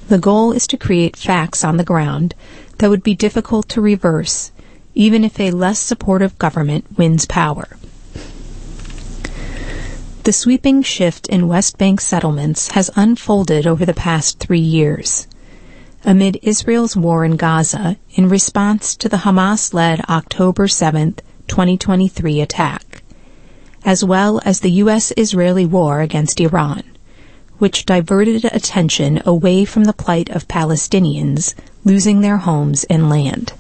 The goal is to create facts on the ground that would be difficult to reverse, even if a less supportive government wins power. The sweeping shift in West Bank settlements has unfolded over the past 3 years. Amid Israel's war in Gaza in response to the Hamas-led October 7, 2023 attack, as well as the U.S.-Israeli war against Iran, which diverted attention away from the plight of Palestinians losing their homes and land.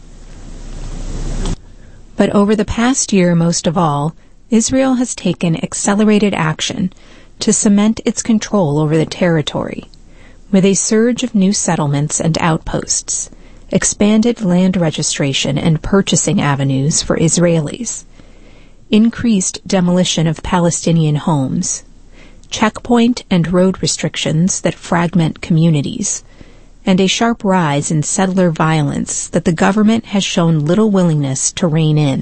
But over the past year, most of all, Israel has taken accelerated action to cement its control over the territory, with a surge of new settlements and outposts, expanded land registration and purchasing avenues for Israelis, increased demolition of Palestinian homes, checkpoint and road restrictions that fragment communities, and a sharp rise in settler violence that the government has shown little willingness to rein in.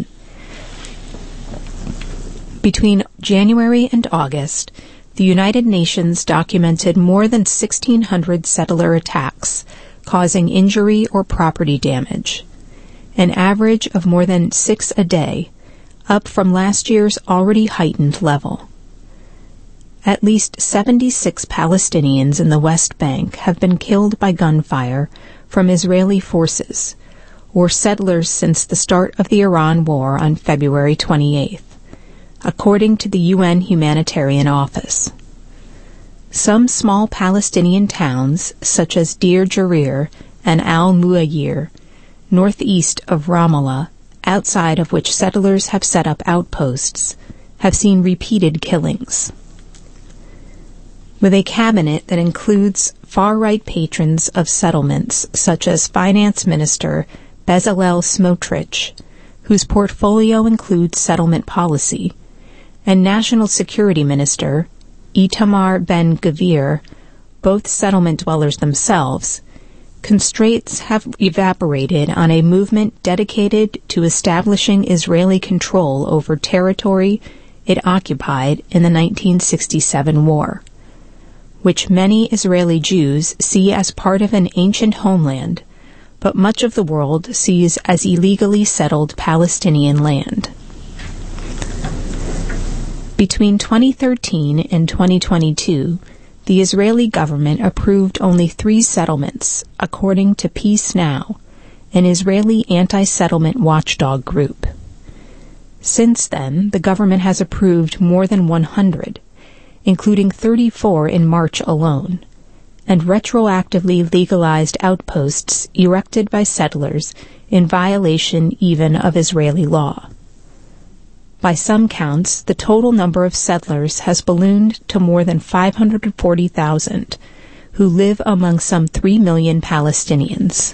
Between January and August, the United Nations documented more than 1,600 settler attacks, causing injury or property damage, an average of more than 6 a day, up from last year's already heightened level. At least 76 Palestinians in the West Bank have been killed by gunfire from Israeli forces, or settlers since the start of the Iran war on February 28th, according to the UN Humanitarian Office. Some small Palestinian towns, such as Deir Jarir and Al-Muayir, northeast of Ramallah, outside of which settlers have set up outposts, have seen repeated killings. With a cabinet that includes far-right patrons of settlements such as Finance Minister Bezalel Smotrich, whose portfolio includes settlement policy, and National Security Minister Itamar Ben-Gvir, both settlement dwellers themselves, constraints have evaporated on a movement dedicated to establishing Israeli control over territory it occupied in the 1967 war, which many Israeli Jews see as part of an ancient homeland, but much of the world sees as illegally settled Palestinian land. Between 2013 and 2022, the Israeli government approved only 3 settlements, according to Peace Now, an Israeli anti-settlement watchdog group. Since then, the government has approved more than 100, including 34 in March alone, and retroactively legalized outposts erected by settlers in violation even of Israeli law. By some counts, the total number of settlers has ballooned to more than 540,000, who live among some 3 million Palestinians.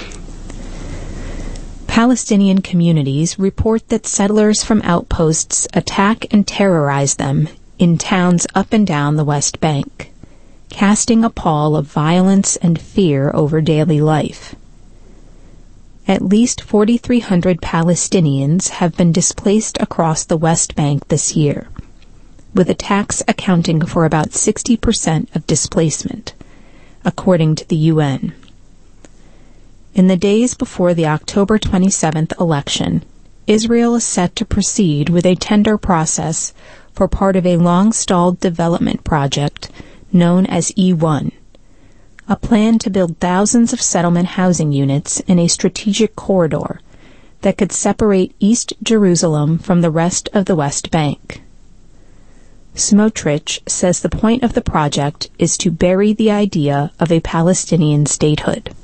Palestinian communities report that settlers from outposts attack and terrorize them in towns up and down the West Bank, casting a pall of violence and fear over daily life. At least 4,300 Palestinians have been displaced across the West Bank this year, with attacks accounting for about 60% of displacement, according to the UN. In the days before the October 27th election, Israel is set to proceed with a tender process for part of a long-stalled development project known as E1, a plan to build thousands of settlement housing units in a strategic corridor that could separate East Jerusalem from the rest of the West Bank. Smotrich says the point of the project is to bury the idea of a Palestinian statehood.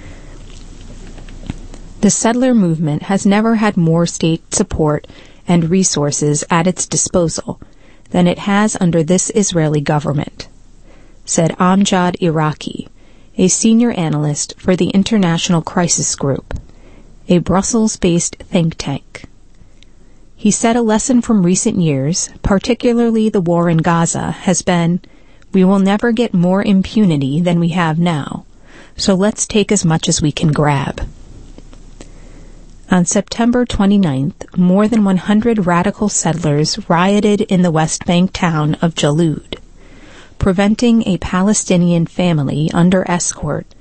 The settler movement has never had more state support and resources at its disposal than it has under this Israeli government, said Amjad Iraqi, a senior analyst for the International Crisis Group, a Brussels-based think tank. He said a lesson from recent years, particularly the war in Gaza, has been, we will never get more impunity than we have now, so let's take as much as we can grab. On September 29th, more than 100 radical settlers rioted in the West Bank town of Jalud, preventing a Palestinian family under escort